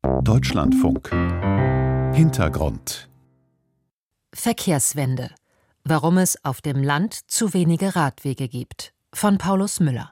Deutschlandfunk. Hintergrund. Verkehrswende. Warum es auf dem Land zu wenige Radwege gibt. Von Paulus Müller.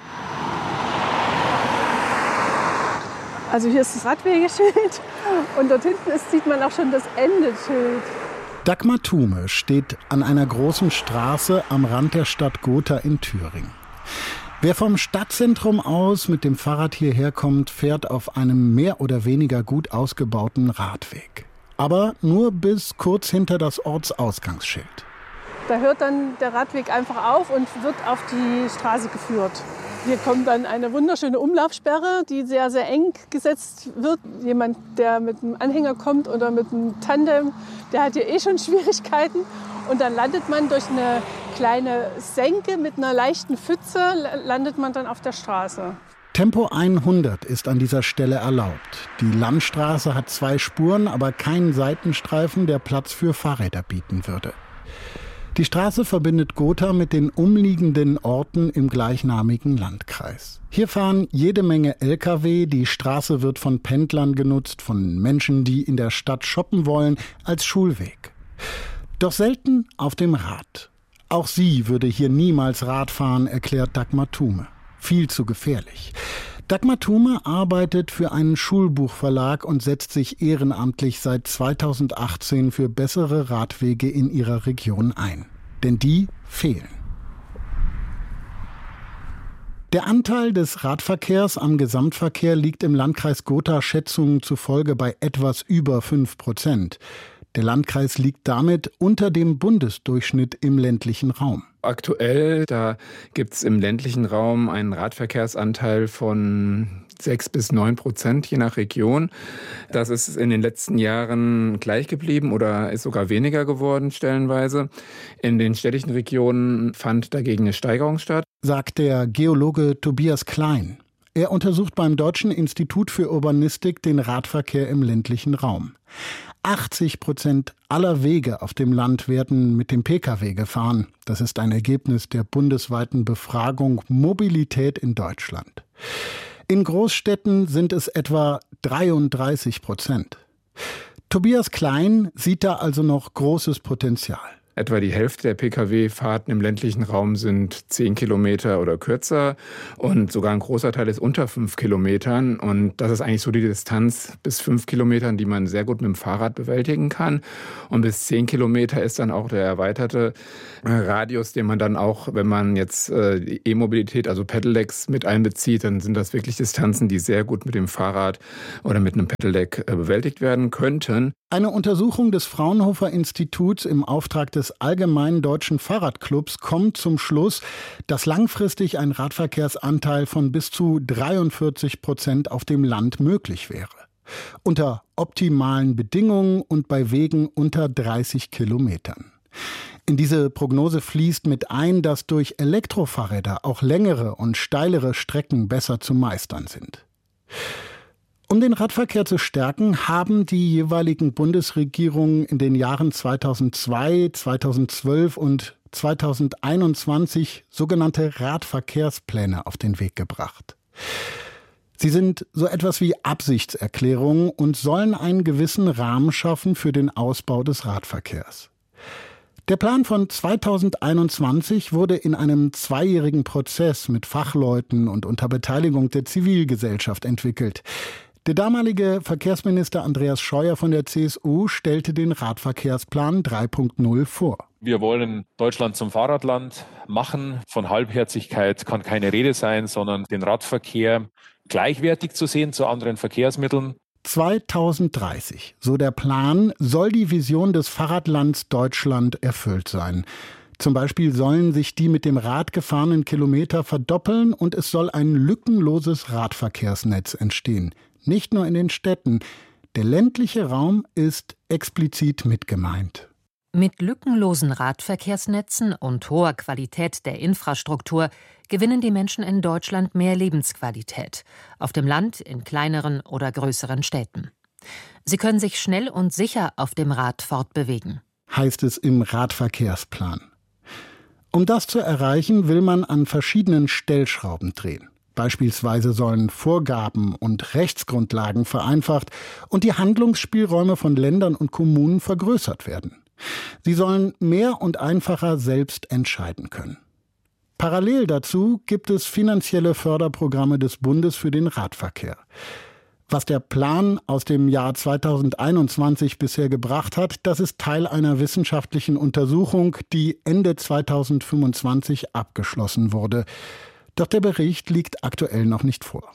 Also hier ist das Radwegeschild und dort hinten sieht man auch schon das Endeschild. Dagmar Thume steht an einer großen Straße am Rand der Stadt Gotha in Thüringen. Wer vom Stadtzentrum aus mit dem Fahrrad hierher kommt, fährt auf einem mehr oder weniger gut ausgebauten Radweg. Aber nur bis kurz hinter das Ortsausgangsschild. Da hört dann der Radweg einfach auf und wird auf die Straße geführt. Hier kommt dann eine wunderschöne Umlaufsperre, die sehr, sehr eng gesetzt wird. Jemand, der mit einem Anhänger kommt oder mit einem Tandem, der hat hier schon Schwierigkeiten. Und dann landet man durch eine kleine Senke mit einer leichten Pfütze, landet man dann auf der Straße. Tempo 100 ist an dieser Stelle erlaubt. Die Landstraße hat 2 Spuren, aber keinen Seitenstreifen, der Platz für Fahrräder bieten würde. Die Straße verbindet Gotha mit den umliegenden Orten im gleichnamigen Landkreis. Hier fahren jede Menge Lkw, die Straße wird von Pendlern genutzt, von Menschen, die in der Stadt shoppen wollen, als Schulweg. Doch selten auf dem Rad. Auch sie würde hier niemals Rad fahren, erklärt Dagmar Thume. Viel zu gefährlich. Dagmar Thume arbeitet für einen Schulbuchverlag und setzt sich ehrenamtlich seit 2018 für bessere Radwege in ihrer Region ein. Denn die fehlen. Der Anteil des Radverkehrs am Gesamtverkehr liegt im Landkreis Gotha Schätzungen zufolge bei etwas über 5%. Der Landkreis liegt damit unter dem Bundesdurchschnitt im ländlichen Raum. Aktuell, da gibt es im ländlichen Raum einen Radverkehrsanteil von 6-9%, je nach Region. Das ist in den letzten Jahren gleich geblieben oder ist sogar weniger geworden stellenweise. In den städtischen Regionen fand dagegen eine Steigerung statt, sagt der Geologe Tobias Klein. Er untersucht beim Deutschen Institut für Urbanistik den Radverkehr im ländlichen Raum. 80% aller Wege auf dem Land werden mit dem Pkw gefahren. Das ist ein Ergebnis der bundesweiten Befragung Mobilität in Deutschland. In Großstädten sind es etwa 33%. Tobias Klein sieht da also noch großes Potenzial. Etwa die Hälfte der Pkw-Fahrten im ländlichen Raum sind 10 Kilometer oder kürzer und sogar ein großer Teil ist unter 5 Kilometern. Und das ist eigentlich so die Distanz bis 5 Kilometern, die man sehr gut mit dem Fahrrad bewältigen kann. Und bis 10 Kilometer ist dann auch der erweiterte Radius, den man dann auch, wenn man jetzt die E-Mobilität, also Pedelecs mit einbezieht, dann sind das wirklich Distanzen, die sehr gut mit dem Fahrrad oder mit einem Pedelec bewältigt werden könnten. Eine Untersuchung des Fraunhofer Instituts im Auftrag des Allgemeinen Deutschen Fahrradclubs kommt zum Schluss, dass langfristig ein Radverkehrsanteil von bis zu 43% auf dem Land möglich wäre. Unter optimalen Bedingungen und bei Wegen unter 30 Kilometern. In diese Prognose fließt mit ein, dass durch Elektrofahrräder auch längere und steilere Strecken besser zu meistern sind. Um den Radverkehr zu stärken, haben die jeweiligen Bundesregierungen in den Jahren 2002, 2012 und 2021 sogenannte Radverkehrspläne auf den Weg gebracht. Sie sind so etwas wie Absichtserklärungen und sollen einen gewissen Rahmen schaffen für den Ausbau des Radverkehrs. Der Plan von 2021 wurde in einem 2-jährigen Prozess mit Fachleuten und unter Beteiligung der Zivilgesellschaft entwickelt. Der damalige Verkehrsminister Andreas Scheuer von der CSU stellte den Radverkehrsplan 3.0 vor. Wir wollen Deutschland zum Fahrradland machen. Von Halbherzigkeit kann keine Rede sein, sondern den Radverkehr gleichwertig zu sehen zu anderen Verkehrsmitteln. 2030, so der Plan, soll die Vision des Fahrradlands Deutschland erfüllt sein. Zum Beispiel sollen sich die mit dem Rad gefahrenen Kilometer verdoppeln und es soll ein lückenloses Radverkehrsnetz entstehen. Nicht nur in den Städten. Der ländliche Raum ist explizit mit gemeint. Mit lückenlosen Radverkehrsnetzen und hoher Qualität der Infrastruktur gewinnen die Menschen in Deutschland mehr Lebensqualität. Auf dem Land, in kleineren oder größeren Städten. Sie können sich schnell und sicher auf dem Rad fortbewegen. Heißt es im Radverkehrsplan. Um das zu erreichen, will man an verschiedenen Stellschrauben drehen. Beispielsweise sollen Vorgaben und Rechtsgrundlagen vereinfacht und die Handlungsspielräume von Ländern und Kommunen vergrößert werden. Sie sollen mehr und einfacher selbst entscheiden können. Parallel dazu gibt es finanzielle Förderprogramme des Bundes für den Radverkehr. Was der Plan aus dem Jahr 2021 bisher gebracht hat, das ist Teil einer wissenschaftlichen Untersuchung, die Ende 2025 abgeschlossen wurde. Doch der Bericht liegt aktuell noch nicht vor.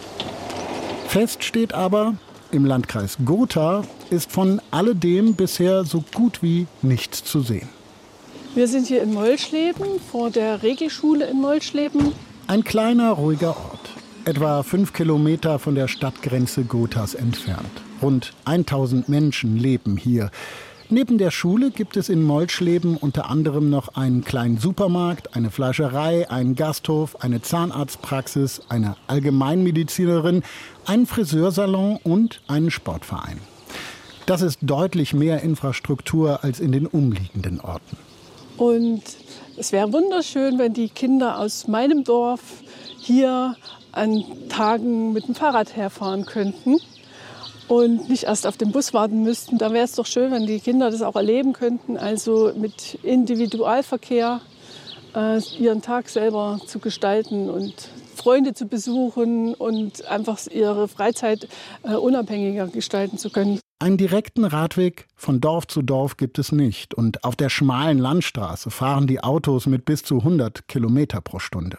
Fest steht aber, im Landkreis Gotha ist von alledem bisher so gut wie nichts zu sehen. Wir sind hier in Molschleben, vor der Regelschule in Molschleben. Ein kleiner, ruhiger Ort, etwa 5 Kilometer von der Stadtgrenze Gothas entfernt. Rund 1000 Menschen leben hier. Neben der Schule gibt es in Molschleben unter anderem noch einen kleinen Supermarkt, eine Fleischerei, einen Gasthof, eine Zahnarztpraxis, eine Allgemeinmedizinerin, einen Friseursalon und einen Sportverein. Das ist deutlich mehr Infrastruktur als in den umliegenden Orten. Und es wäre wunderschön, wenn die Kinder aus meinem Dorf hier an Tagen mit dem Fahrrad herfahren könnten und nicht erst auf den Bus warten müssten. Da wäre es doch schön, wenn die Kinder das auch erleben könnten, also mit Individualverkehr ihren Tag selber zu gestalten und Freunde zu besuchen und einfach ihre Freizeit unabhängiger gestalten zu können. Einen direkten Radweg von Dorf zu Dorf gibt es nicht. Und auf der schmalen Landstraße fahren die Autos mit bis zu 100 Kilometer pro Stunde.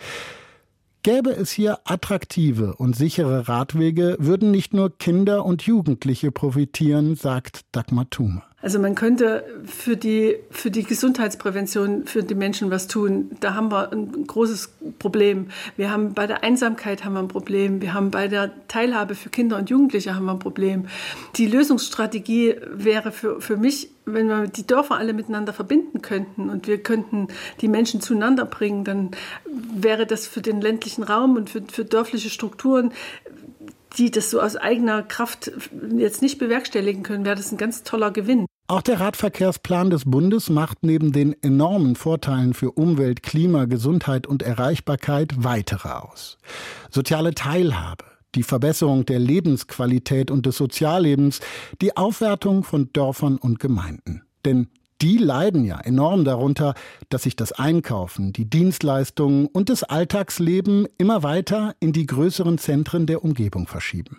Gäbe es hier attraktive und sichere Radwege, würden nicht nur Kinder und Jugendliche profitieren, sagt Dagmar Thume. Also man könnte für die Gesundheitsprävention für die Menschen was tun. Da haben wir ein großes Problem. Wir haben bei der Einsamkeit haben wir ein Problem. Wir haben bei der Teilhabe für Kinder und Jugendliche haben wir ein Problem. Die Lösungsstrategie wäre für mich, wenn wir die Dörfer alle miteinander verbinden könnten und wir könnten die Menschen zueinander bringen, dann wäre das für den ländlichen Raum und für dörfliche Strukturen, die das so aus eigener Kraft jetzt nicht bewerkstelligen können, wäre das ein ganz toller Gewinn. Auch der Radverkehrsplan des Bundes macht neben den enormen Vorteilen für Umwelt, Klima, Gesundheit und Erreichbarkeit weitere aus. Soziale Teilhabe, die Verbesserung der Lebensqualität und des Soziallebens, die Aufwertung von Dörfern und Gemeinden. Denn die leiden ja enorm darunter, dass sich das Einkaufen, die Dienstleistungen und das Alltagsleben immer weiter in die größeren Zentren der Umgebung verschieben.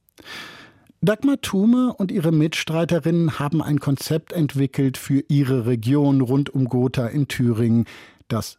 Dagmar Thume und ihre Mitstreiterinnen haben ein Konzept entwickelt für ihre Region rund um Gotha in Thüringen, das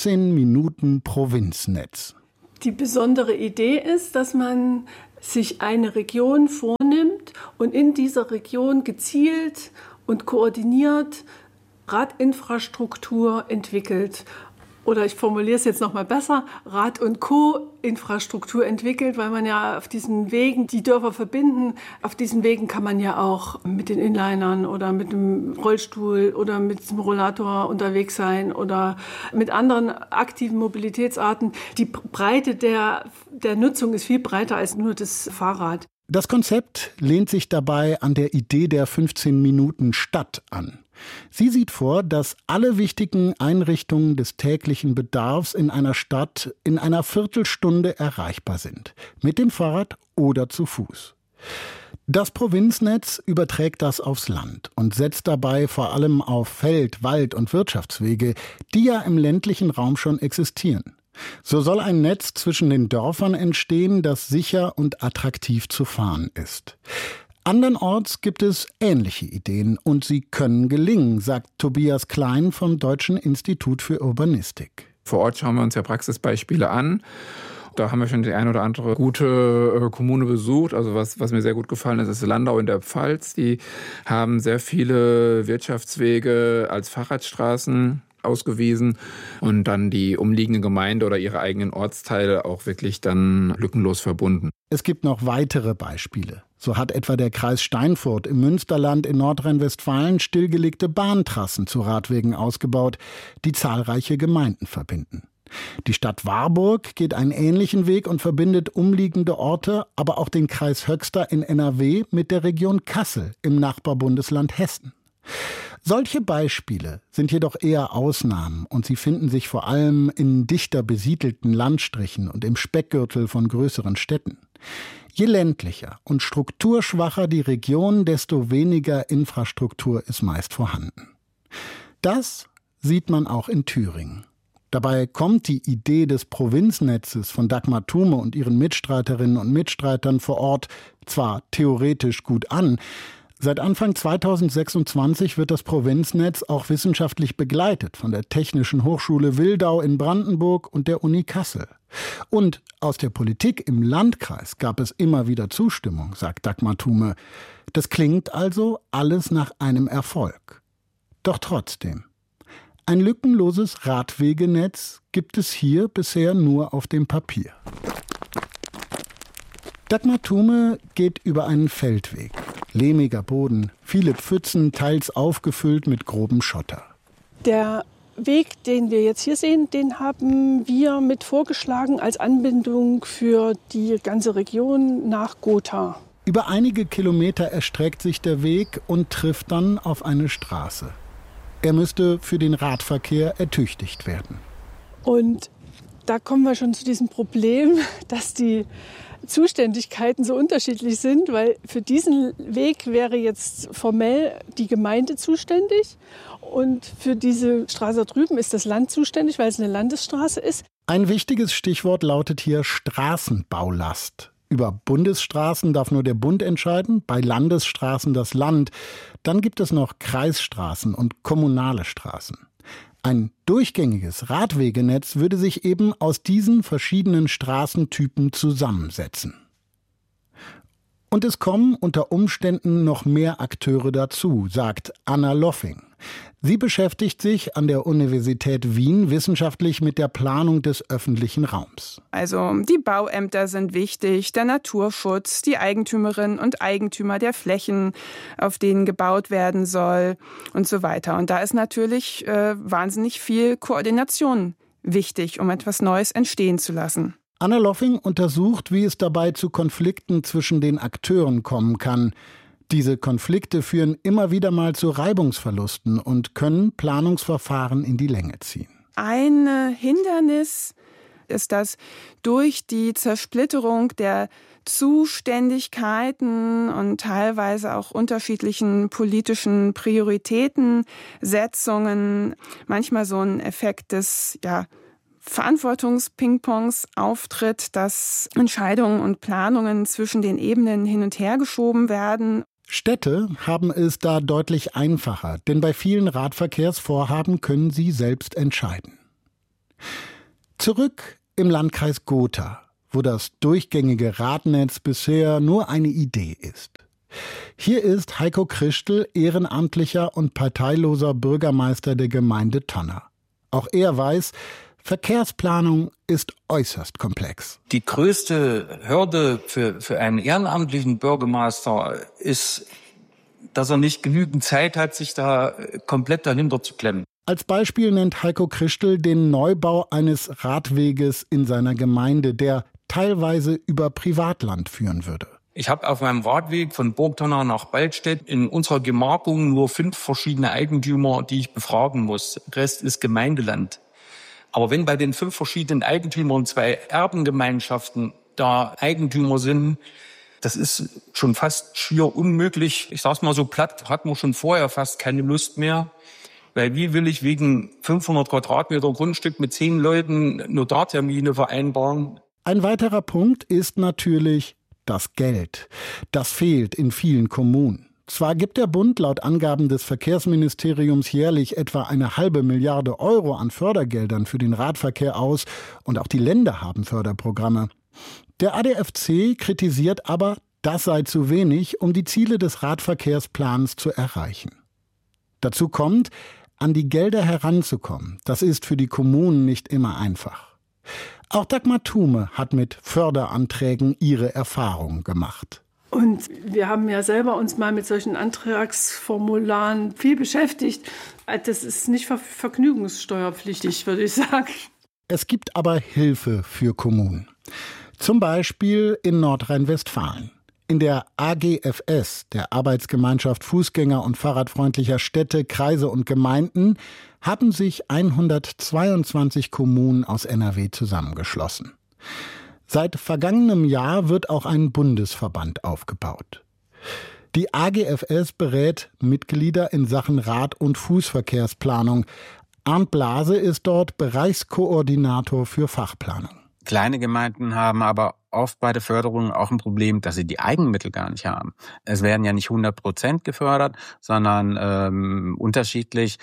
15-Minuten-Provinznetz. Die besondere Idee ist, dass man sich eine Region vornimmt und in dieser Region gezielt und koordiniert Radinfrastruktur entwickelt. Oder ich formuliere es jetzt noch mal besser, Rad- und Co-Infrastruktur entwickelt, weil man ja auf diesen Wegen die Dörfer verbinden. Auf diesen Wegen kann man ja auch mit den Inlinern oder mit dem Rollstuhl oder mit dem Rollator unterwegs sein oder mit anderen aktiven Mobilitätsarten. Die Breite der Nutzung ist viel breiter als nur das Fahrrad. Das Konzept lehnt sich dabei an der Idee der 15-Minuten-Stadt an. Sie sieht vor, dass alle wichtigen Einrichtungen des täglichen Bedarfs in einer Stadt in einer Viertelstunde erreichbar sind, mit dem Fahrrad oder zu Fuß. Das Provinznetz überträgt das aufs Land und setzt dabei vor allem auf Feld-, Wald- und Wirtschaftswege, die ja im ländlichen Raum schon existieren. So soll ein Netz zwischen den Dörfern entstehen, das sicher und attraktiv zu fahren ist. Andernorts gibt es ähnliche Ideen und sie können gelingen, sagt Tobias Klein vom Deutschen Institut für Urbanistik. Vor Ort schauen wir uns ja Praxisbeispiele an. Da haben wir schon die ein oder andere gute Kommune besucht. Also was mir sehr gut gefallen ist Landau in der Pfalz. Die haben sehr viele Wirtschaftswege als Fahrradstraßen ausgewiesen und dann die umliegende Gemeinde oder ihre eigenen Ortsteile auch wirklich dann lückenlos verbunden. Es gibt noch weitere Beispiele. So hat etwa der Kreis Steinfurt im Münsterland in Nordrhein-Westfalen stillgelegte Bahntrassen zu Radwegen ausgebaut, die zahlreiche Gemeinden verbinden. Die Stadt Warburg geht einen ähnlichen Weg und verbindet umliegende Orte, aber auch den Kreis Höxter in NRW mit der Region Kassel im Nachbarbundesland Hessen. Solche Beispiele sind jedoch eher Ausnahmen und sie finden sich vor allem in dichter besiedelten Landstrichen und im Speckgürtel von größeren Städten. Je ländlicher und strukturschwacher die Region, desto weniger Infrastruktur ist meist vorhanden. Das sieht man auch in Thüringen. Dabei kommt die Idee des Provinznetzes von Dagmar Thume und ihren Mitstreiterinnen und Mitstreitern vor Ort zwar theoretisch gut an. Seit Anfang 2026 wird das Provinznetz auch wissenschaftlich begleitet von der Technischen Hochschule Wildau in Brandenburg und der Uni Kassel. Und aus der Politik im Landkreis gab es immer wieder Zustimmung, sagt Dagmar Thume. Das klingt also alles nach einem Erfolg. Doch trotzdem. Ein lückenloses Radwegenetz gibt es hier bisher nur auf dem Papier. Dagmar Thume geht über einen Feldweg. Lehmiger Boden, viele Pfützen, teils aufgefüllt mit grobem Schotter. Der Weg, den wir jetzt hier sehen, den haben wir mit vorgeschlagen als Anbindung für die ganze Region nach Gotha. Über einige Kilometer erstreckt sich der Weg und trifft dann auf eine Straße. Er müsste für den Radverkehr ertüchtigt werden. Und da kommen wir schon zu diesem Problem, dass die Zuständigkeiten so unterschiedlich sind, weil für diesen Weg wäre jetzt formell die Gemeinde zuständig und für diese Straße drüben ist das Land zuständig, weil es eine Landesstraße ist. Ein wichtiges Stichwort lautet hier Straßenbaulast. Über Bundesstraßen darf nur der Bund entscheiden, bei Landesstraßen das Land. Dann gibt es noch Kreisstraßen und kommunale Straßen. Ein durchgängiges Radwegenetz würde sich eben aus diesen verschiedenen Straßentypen zusammensetzen. Und es kommen unter Umständen noch mehr Akteure dazu, sagt Anna Loffing. Sie beschäftigt sich an der Universität Wien wissenschaftlich mit der Planung des öffentlichen Raums. Also die Bauämter sind wichtig, der Naturschutz, die Eigentümerinnen und Eigentümer der Flächen, auf denen gebaut werden soll und so weiter. Und da ist natürlich wahnsinnig viel Koordination wichtig, um etwas Neues entstehen zu lassen. Anna Loffing untersucht, wie es dabei zu Konflikten zwischen den Akteuren kommen kann. Diese Konflikte führen immer wieder mal zu Reibungsverlusten und können Planungsverfahren in die Länge ziehen. Ein Hindernis ist, dass durch die Zersplitterung der Zuständigkeiten und teilweise auch unterschiedlichen politischen Prioritätensetzungen manchmal so ein Effekt des Verantwortungs-Ping-Pongs auftritt, dass Entscheidungen und Planungen zwischen den Ebenen hin und her geschoben werden. Städte haben es da deutlich einfacher, denn bei vielen Radverkehrsvorhaben können sie selbst entscheiden. Zurück im Landkreis Gotha, wo das durchgängige Radnetz bisher nur eine Idee ist. Hier ist Heiko Christel ehrenamtlicher und parteiloser Bürgermeister der Gemeinde Tonner. Auch er weiß, Verkehrsplanung ist äußerst komplex. Die größte Hürde für einen ehrenamtlichen Bürgermeister ist, dass er nicht genügend Zeit hat, sich da komplett dahinter zu klemmen. Als Beispiel nennt Heiko Christel den Neubau eines Radweges in seiner Gemeinde, der teilweise über Privatland führen würde. Ich habe auf meinem Radweg von Burgtonner nach Baldstedt in unserer Gemarkung nur 5 verschiedene Eigentümer, die ich befragen muss. Der Rest ist Gemeindeland. Aber wenn bei den 5 verschiedenen Eigentümern 2 Erbengemeinschaften da Eigentümer sind, das ist schon fast schier unmöglich. Ich sag's mal so platt, hat man schon vorher fast keine Lust mehr. Weil wie will ich wegen 500 Quadratmeter Grundstück mit 10 Leuten Notartermine vereinbaren? Ein weiterer Punkt ist natürlich das Geld. Das fehlt in vielen Kommunen. Zwar gibt der Bund laut Angaben des Verkehrsministeriums jährlich etwa 1,5 Milliarde Euro an Fördergeldern für den Radverkehr aus und auch die Länder haben Förderprogramme. Der ADFC kritisiert aber, das sei zu wenig, um die Ziele des Radverkehrsplans zu erreichen. Dazu kommt, an die Gelder heranzukommen. Das ist für die Kommunen nicht immer einfach. Auch Dagmar Thume hat mit Förderanträgen ihre Erfahrungen gemacht. Und wir haben ja selber uns mal mit solchen Antragsformularen viel beschäftigt. Das ist nicht vergnügungssteuerpflichtig, würde ich sagen. Es gibt aber Hilfe für Kommunen. Zum Beispiel in Nordrhein-Westfalen. In der AGFS, der Arbeitsgemeinschaft Fußgänger- und Fahrradfreundlicher Städte, Kreise und Gemeinden, haben sich 122 Kommunen aus NRW zusammengeschlossen. Seit vergangenem Jahr wird auch ein Bundesverband aufgebaut. Die AGFS berät Mitglieder in Sachen Rad- und Fußverkehrsplanung. Arndt Blase ist dort Bereichskoordinator für Fachplanung. Kleine Gemeinden haben aber oft bei der Förderung auch ein Problem, dass sie die Eigenmittel gar nicht haben. Es werden ja nicht 100% gefördert, sondern unterschiedlich,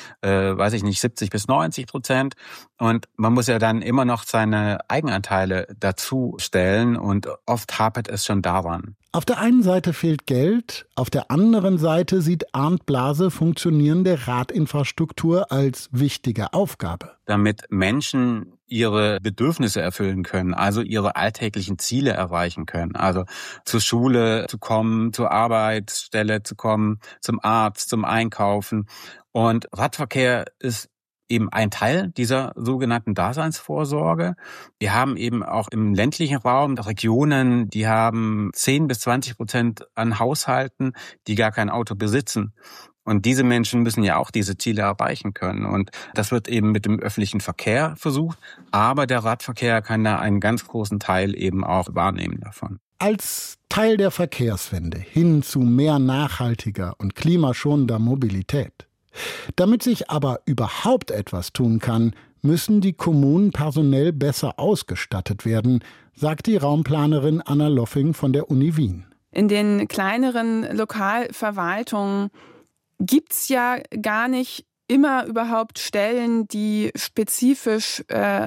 70 bis 90%. Und man muss ja dann immer noch seine Eigenanteile dazu stellen und oft hapert es schon daran. Auf der einen Seite fehlt Geld, auf der anderen Seite sieht Arndt Blase funktionierende Radinfrastruktur als wichtige Aufgabe. Damit Menschen ihre Bedürfnisse erfüllen können, also ihre alltäglichen Ziele erreichen können. Also zur Schule zu kommen, zur Arbeitsstelle zu kommen, zum Arzt, zum Einkaufen. Und Radverkehr ist eben ein Teil dieser sogenannten Daseinsvorsorge. Wir haben eben auch im ländlichen Raum Regionen, die haben 10-20% an Haushalten, die gar kein Auto besitzen. Und diese Menschen müssen ja auch diese Ziele erreichen können. Und das wird eben mit dem öffentlichen Verkehr versucht. Aber der Radverkehr kann da einen ganz großen Teil eben auch wahrnehmen davon. Als Teil der Verkehrswende hin zu mehr nachhaltiger und klimaschonender Mobilität. Damit sich aber überhaupt etwas tun kann, müssen die Kommunen personell besser ausgestattet werden, sagt die Raumplanerin Anna Loffing von der Uni Wien. In den kleineren Lokalverwaltungen gibt's ja gar nicht immer überhaupt Stellen, die spezifisch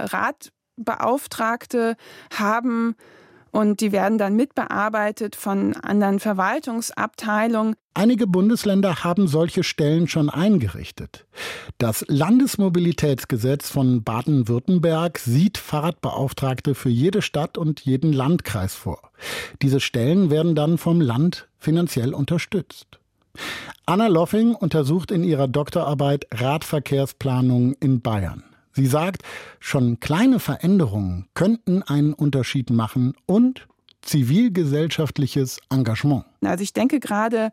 Radbeauftragte haben. Und die werden dann mitbearbeitet von anderen Verwaltungsabteilungen. Einige Bundesländer haben solche Stellen schon eingerichtet. Das Landesmobilitätsgesetz von Baden-Württemberg sieht Fahrradbeauftragte für jede Stadt und jeden Landkreis vor. Diese Stellen werden dann vom Land finanziell unterstützt. Anna Loffing untersucht in ihrer Doktorarbeit Radverkehrsplanung in Bayern. Sie sagt, schon kleine Veränderungen könnten einen Unterschied machen und zivilgesellschaftliches Engagement. Also ich denke gerade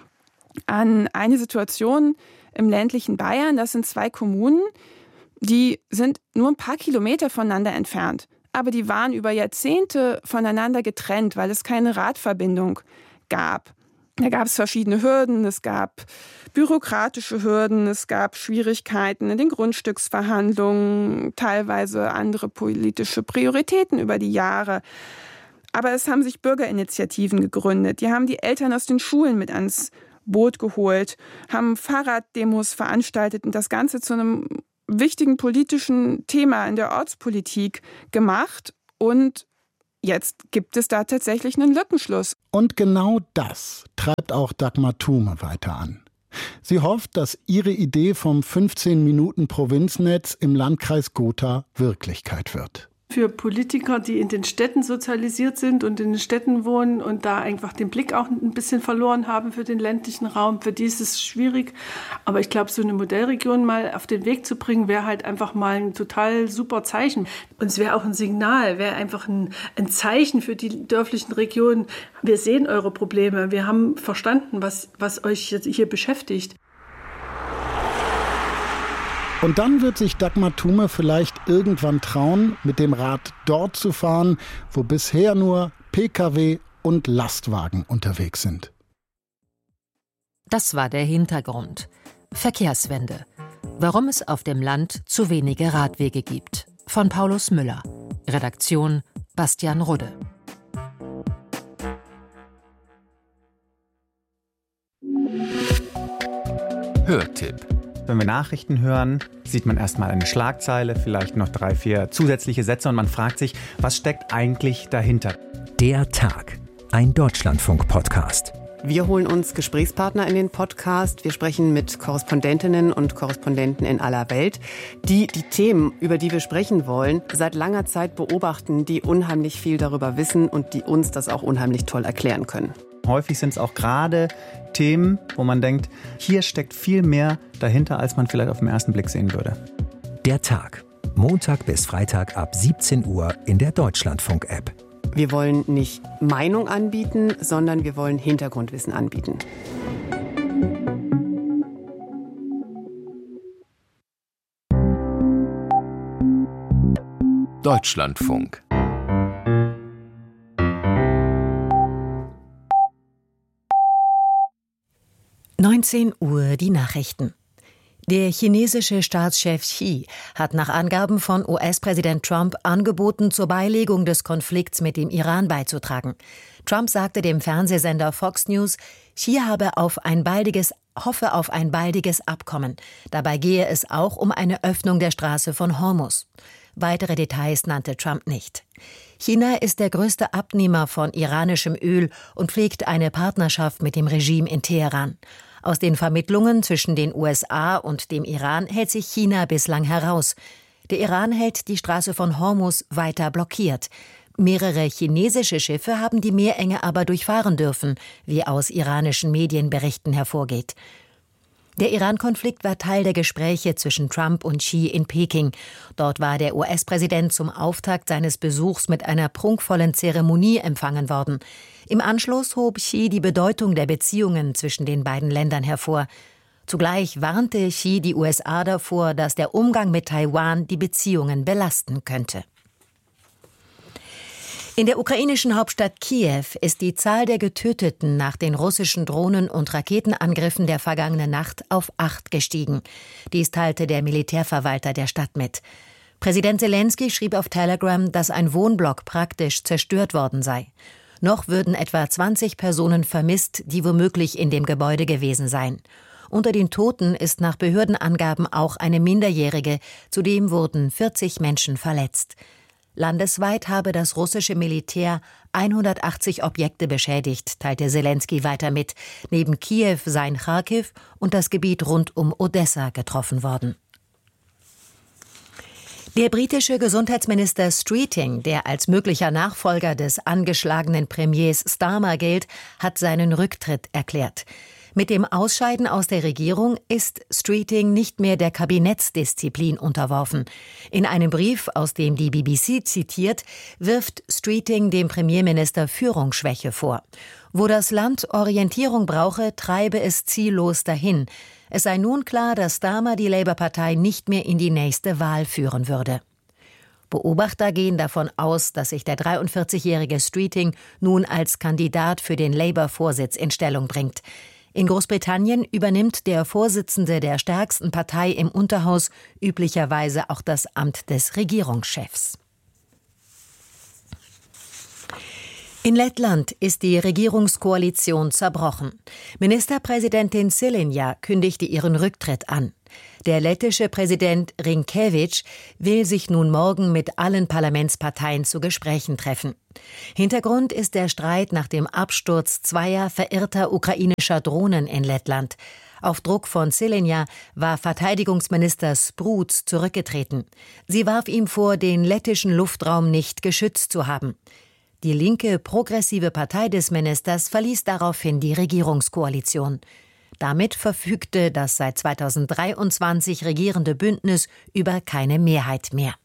an eine Situation im ländlichen Bayern. Das sind 2 Kommunen, die sind nur ein paar Kilometer voneinander entfernt. Aber die waren über Jahrzehnte voneinander getrennt, weil es keine Radverbindung gab. Da gab es verschiedene Hürden, es gab bürokratische Hürden, es gab Schwierigkeiten in den Grundstücksverhandlungen, teilweise andere politische Prioritäten über die Jahre. Aber es haben sich Bürgerinitiativen gegründet, die haben die Eltern aus den Schulen mit ans Boot geholt, haben Fahrraddemos veranstaltet und das Ganze zu einem wichtigen politischen Thema in der Ortspolitik gemacht und jetzt gibt es da tatsächlich einen Lückenschluss. Und genau das treibt auch Dagmar Thume weiter an. Sie hofft, dass ihre Idee vom 15-Minuten-Provinznetz im Landkreis Gotha Wirklichkeit wird. Für Politiker, die in den Städten sozialisiert sind und in den Städten wohnen und da einfach den Blick auch ein bisschen verloren haben für den ländlichen Raum, für die ist es schwierig. Aber ich glaube, so eine Modellregion mal auf den Weg zu bringen, wäre halt einfach mal ein total super Zeichen. Und es wäre auch ein Signal, wäre einfach ein Zeichen für die dörflichen Regionen. Wir sehen eure Probleme, wir haben verstanden, was euch jetzt hier beschäftigt. Und dann wird sich Dagmar Thume vielleicht irgendwann trauen, mit dem Rad dort zu fahren, wo bisher nur Pkw und Lastwagen unterwegs sind. Das war der Hintergrund. Verkehrswende. Warum es auf dem Land zu wenige Radwege gibt. Von Paulus Müller. Redaktion Bastian Rudde. Hörtipp. Wenn wir Nachrichten hören, sieht man erstmal eine Schlagzeile, vielleicht noch 3, 4 zusätzliche Sätze und man fragt sich, was steckt eigentlich dahinter? Der Tag, ein Deutschlandfunk-Podcast. Wir holen uns Gesprächspartner in den Podcast. Wir sprechen mit Korrespondentinnen und Korrespondenten in aller Welt, die die Themen, über die wir sprechen wollen, seit langer Zeit beobachten, die unheimlich viel darüber wissen und die uns das auch unheimlich toll erklären können. Häufig sind es auch gerade Themen, wo man denkt, hier steckt viel mehr dahinter, als man vielleicht auf den ersten Blick sehen würde. Der Tag, Montag bis Freitag ab 17 Uhr in der Deutschlandfunk-App. Wir wollen nicht Meinung anbieten, sondern wir wollen Hintergrundwissen anbieten. Deutschlandfunk. Uhr die Nachrichten. Der chinesische Staatschef Xi hat nach Angaben von US-Präsident Trump angeboten, zur Beilegung des Konflikts mit dem Iran beizutragen. Trump sagte dem Fernsehsender Fox News, Xi hoffe auf ein baldiges Abkommen. Dabei gehe es auch um eine Öffnung der Straße von Hormuz. Weitere Details nannte Trump nicht. China ist der größte Abnehmer von iranischem Öl und pflegt eine Partnerschaft mit dem Regime in Teheran. Aus den Vermittlungen zwischen den USA und dem Iran hält sich China bislang heraus. Der Iran hält die Straße von Hormuz weiter blockiert. Mehrere chinesische Schiffe haben die Meerenge aber durchfahren dürfen, wie aus iranischen Medienberichten hervorgeht. Der Iran-Konflikt war Teil der Gespräche zwischen Trump und Xi in Peking. Dort war der US-Präsident zum Auftakt seines Besuchs mit einer prunkvollen Zeremonie empfangen worden. Im Anschluss hob Xi die Bedeutung der Beziehungen zwischen den beiden Ländern hervor. Zugleich warnte Xi die USA davor, dass der Umgang mit Taiwan die Beziehungen belasten könnte. In der ukrainischen Hauptstadt Kiew ist die Zahl der Getöteten nach den russischen Drohnen- und Raketenangriffen der vergangenen Nacht auf 8 gestiegen. Dies teilte der Militärverwalter der Stadt mit. Präsident Selenskyj schrieb auf Telegram, dass ein Wohnblock praktisch zerstört worden sei. Noch würden etwa 20 Personen vermisst, die womöglich in dem Gebäude gewesen seien. Unter den Toten ist nach Behördenangaben auch eine Minderjährige, zudem wurden 40 Menschen verletzt. Landesweit habe das russische Militär 180 Objekte beschädigt, teilte Selenskyj weiter mit. Neben Kiew seien Charkiw und das Gebiet rund um Odessa getroffen worden. Der britische Gesundheitsminister Streeting, der als möglicher Nachfolger des angeschlagenen Premiers Starmer gilt, hat seinen Rücktritt erklärt. Mit dem Ausscheiden aus der Regierung ist Streeting nicht mehr der Kabinettsdisziplin unterworfen. In einem Brief, aus dem die BBC zitiert, wirft Streeting dem Premierminister Führungsschwäche vor. Wo das Land Orientierung brauche, treibe es ziellos dahin. Es sei nun klar, dass Starmer die Labour-Partei nicht mehr in die nächste Wahl führen würde. Beobachter gehen davon aus, dass sich der 43-jährige Streeting nun als Kandidat für den Labour-Vorsitz in Stellung bringt. In Großbritannien übernimmt der Vorsitzende der stärksten Partei im Unterhaus üblicherweise auch das Amt des Regierungschefs. In Lettland ist die Regierungskoalition zerbrochen. Ministerpräsidentin Šileņa kündigte ihren Rücktritt an. Der lettische Präsident Rinkēvič will sich nun morgen mit allen Parlamentsparteien zu Gesprächen treffen. Hintergrund ist der Streit nach dem Absturz zweier verirrter ukrainischer Drohnen in Lettland. Auf Druck von Šileņa war Verteidigungsminister Spruds zurückgetreten. Sie warf ihm vor, den lettischen Luftraum nicht geschützt zu haben. Die linke progressive Partei des Ministers verließ daraufhin die Regierungskoalition. Damit verfügte das seit 2023 regierende Bündnis über keine Mehrheit mehr.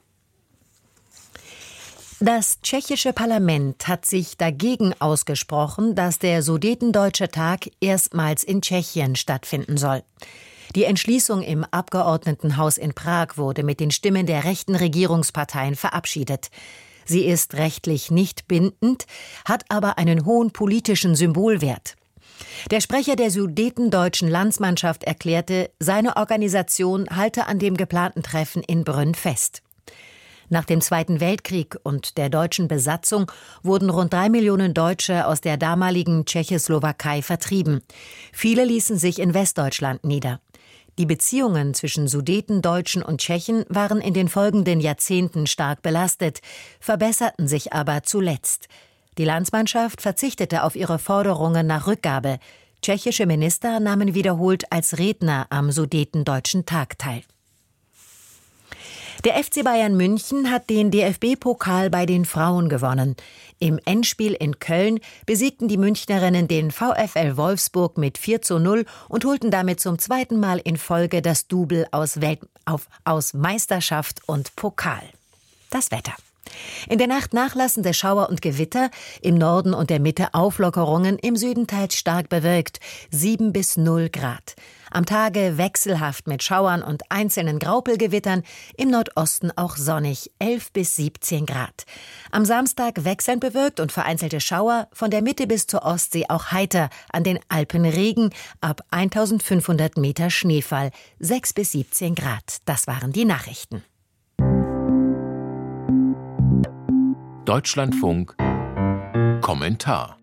Das tschechische Parlament hat sich dagegen ausgesprochen, dass der Sudetendeutsche Tag erstmals in Tschechien stattfinden soll. Die Entschließung im Abgeordnetenhaus in Prag wurde mit den Stimmen der rechten Regierungsparteien verabschiedet. Sie ist rechtlich nicht bindend, hat aber einen hohen politischen Symbolwert. Der Sprecher der Sudetendeutschen Landsmannschaft erklärte, seine Organisation halte an dem geplanten Treffen in Brünn fest. Nach dem Zweiten Weltkrieg und der deutschen Besatzung wurden rund 3 Millionen Deutsche aus der damaligen Tschechoslowakei vertrieben. Viele ließen sich in Westdeutschland nieder. Die Beziehungen zwischen Sudetendeutschen und Tschechen waren in den folgenden Jahrzehnten stark belastet, verbesserten sich aber zuletzt. Die Landsmannschaft verzichtete auf ihre Forderungen nach Rückgabe. Tschechische Minister nahmen wiederholt als Redner am Sudetendeutschen Tag teil. Der FC Bayern München hat den DFB-Pokal bei den Frauen gewonnen. Im Endspiel in Köln besiegten die Münchnerinnen den VfL Wolfsburg mit 4:0 und holten damit zum zweiten Mal in Folge das Double aus Meisterschaft und Pokal. Das Wetter. In der Nacht nachlassende Schauer und Gewitter, im Norden und der Mitte Auflockerungen, im Süden teils stark bewölkt, 7 bis 0 Grad. Am Tage wechselhaft mit Schauern und einzelnen Graupelgewittern, im Nordosten auch sonnig, 11 bis 17 Grad. Am Samstag wechselnd bewölkt und vereinzelte Schauer, von der Mitte bis zur Ostsee auch heiter, an den Alpen Regen, ab 1500 Meter Schneefall, 6 bis 17 Grad. Das waren die Nachrichten. Deutschlandfunk Kommentar.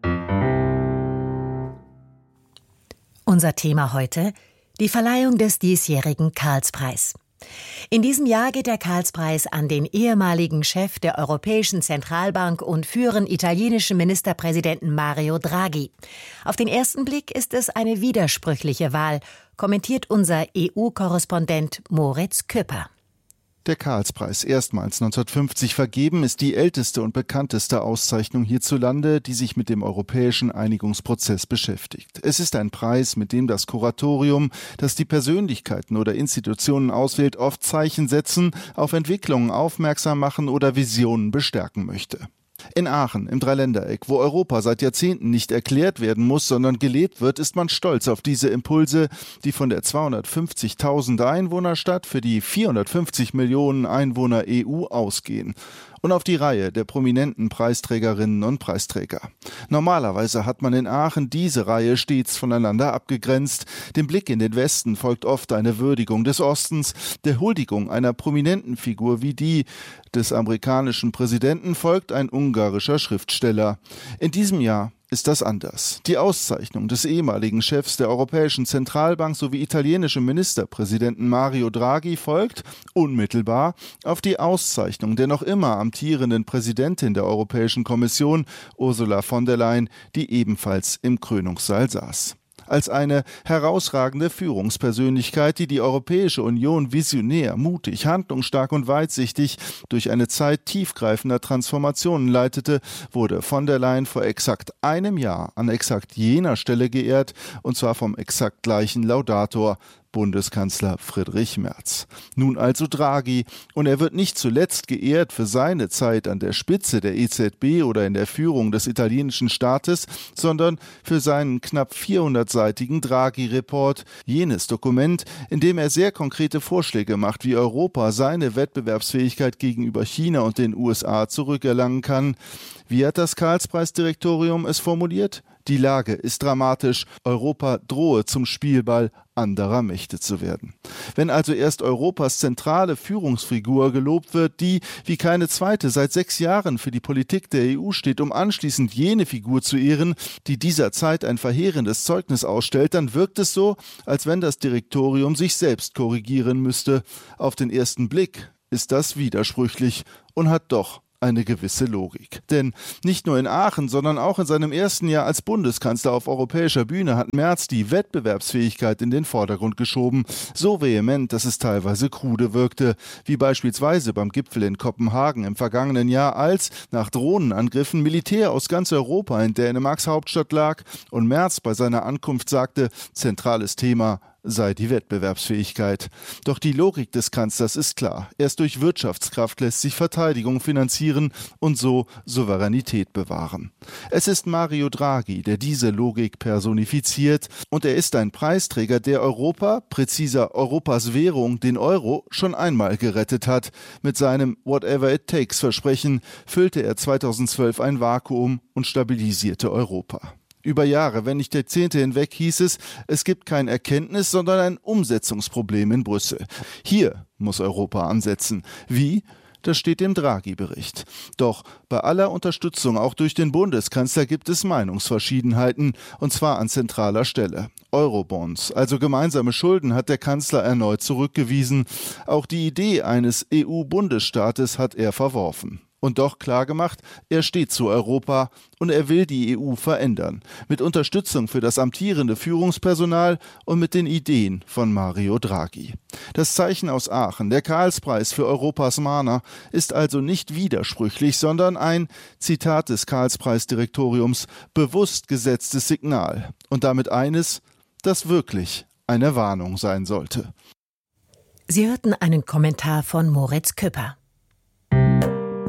Unser Thema heute: die Verleihung des diesjährigen Karlspreis. In diesem Jahr geht der Karlspreis an den ehemaligen Chef der Europäischen Zentralbank und führenden italienischen Ministerpräsidenten Mario Draghi. Auf den ersten Blick ist es eine widersprüchliche Wahl, kommentiert unser EU-Korrespondent Moritz Küpper. Der Karlspreis, erstmals 1950 vergeben, ist die älteste und bekannteste Auszeichnung hierzulande, die sich mit dem europäischen Einigungsprozess beschäftigt. Es ist ein Preis, mit dem das Kuratorium, das die Persönlichkeiten oder Institutionen auswählt, oft Zeichen setzen, auf Entwicklungen aufmerksam machen oder Visionen bestärken möchte. In Aachen, im Dreiländereck, wo Europa seit Jahrzehnten nicht erklärt werden muss, sondern gelebt wird, ist man stolz auf diese Impulse, die von der 250.000 Einwohnerstadt für die 450 Millionen Einwohner EU ausgehen. Und auf die Reihe der prominenten Preisträgerinnen und Preisträger. Normalerweise hat man in Aachen diese Reihe stets voneinander abgegrenzt. Dem Blick in den Westen folgt oft eine Würdigung des Ostens. Der Huldigung einer prominenten Figur wie die des amerikanischen Präsidenten folgt ein ungarischer Schriftsteller. In diesem Jahr ist das anders. Die Auszeichnung des ehemaligen Chefs der Europäischen Zentralbank sowie italienischen Ministerpräsidenten Mario Draghi folgt unmittelbar auf die Auszeichnung der noch immer amtierenden Präsidentin der Europäischen Kommission, Ursula von der Leyen, die ebenfalls im Krönungssaal saß. Als eine herausragende Führungspersönlichkeit, die die Europäische Union visionär, mutig, handlungsstark und weitsichtig durch eine Zeit tiefgreifender Transformationen leitete, wurde von der Leyen vor exakt einem Jahr an exakt jener Stelle geehrt, und zwar vom exakt gleichen Laudator, Bundeskanzler Friedrich Merz. Nun also Draghi, und er wird nicht zuletzt geehrt für seine Zeit an der Spitze der EZB oder in der Führung des italienischen Staates, sondern für seinen knapp 400-seitigen Draghi-Report, jenes Dokument, in dem er sehr konkrete Vorschläge macht, wie Europa seine Wettbewerbsfähigkeit gegenüber China und den USA zurückerlangen kann. Wie hat das Karlspreisdirektorium es formuliert? Die Lage ist dramatisch. Europa drohe zum Spielball anderer Mächte zu werden. Wenn also erst Europas zentrale Führungsfigur gelobt wird, die wie keine zweite seit 6 Jahren für die Politik der EU steht, um anschließend jene Figur zu ehren, die dieser Zeit ein verheerendes Zeugnis ausstellt, dann wirkt es so, als wenn das Direktorium sich selbst korrigieren müsste. Auf den ersten Blick ist das widersprüchlich und hat doch eine gewisse Logik. Denn nicht nur in Aachen, sondern auch in seinem ersten Jahr als Bundeskanzler auf europäischer Bühne hat Merz die Wettbewerbsfähigkeit in den Vordergrund geschoben. So vehement, dass es teilweise krude wirkte. Wie beispielsweise beim Gipfel in Kopenhagen im vergangenen Jahr, als nach Drohnenangriffen Militär aus ganz Europa in Dänemarks Hauptstadt lag und Merz bei seiner Ankunft sagte, zentrales Thema sei die Wettbewerbsfähigkeit. Doch die Logik des Kanzlers ist klar. Erst durch Wirtschaftskraft lässt sich Verteidigung finanzieren und so Souveränität bewahren. Es ist Mario Draghi, der diese Logik personifiziert, und er ist ein Preisträger, der Europa, präziser Europas Währung, den Euro, schon einmal gerettet hat. Mit seinem Whatever-it-takes-Versprechen füllte er 2012 ein Vakuum und stabilisierte Europa. Über Jahre, wenn nicht Jahrzehnte hinweg, hieß es, es gibt kein Erkenntnis, sondern ein Umsetzungsproblem in Brüssel. Hier muss Europa ansetzen. Wie? Das steht im Draghi-Bericht. Doch bei aller Unterstützung, auch durch den Bundeskanzler, gibt es Meinungsverschiedenheiten, und zwar an zentraler Stelle. Eurobonds, also gemeinsame Schulden, hat der Kanzler erneut zurückgewiesen. Auch die Idee eines EU-Bundesstaates hat er verworfen. Und doch klargemacht, er steht zu Europa und er will die EU verändern. Mit Unterstützung für das amtierende Führungspersonal und mit den Ideen von Mario Draghi. Das Zeichen aus Aachen, der Karlspreis für Europas Mahner, ist also nicht widersprüchlich, sondern ein, Zitat des Karlspreisdirektoriums, bewusst gesetztes Signal. Und damit eines, das wirklich eine Warnung sein sollte. Sie hörten einen Kommentar von Moritz Küpper.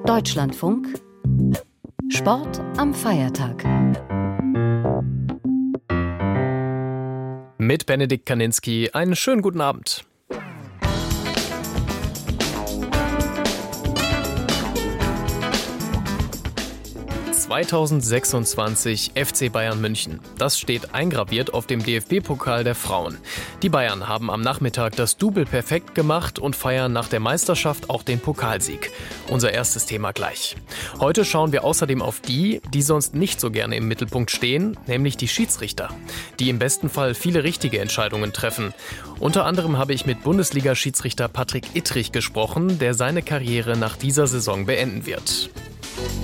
Deutschlandfunk Sport am Feiertag. Mit Benedikt Kaninski einen schönen guten Abend. (2026) FC Bayern München. Das steht eingraviert auf dem DFB-Pokal der Frauen. Die Bayern haben am Nachmittag das Double perfekt gemacht und feiern nach der Meisterschaft auch den Pokalsieg. Unser erstes Thema gleich. Heute schauen wir außerdem auf die sonst nicht so gerne im Mittelpunkt stehen, nämlich die Schiedsrichter, die im besten Fall viele richtige Entscheidungen treffen. Unter anderem habe ich mit Bundesliga-Schiedsrichter Patrick Ittrich gesprochen, der seine Karriere nach dieser Saison beenden wird.